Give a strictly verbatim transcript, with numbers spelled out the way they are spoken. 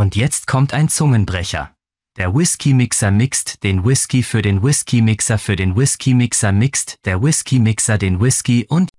Und jetzt kommt ein Zungenbrecher. Der Whisky-Mixer mixt den Whisky für den Whisky-Mixer für den Whisky-Mixer mixt der Whisky-Mixer den Whisky und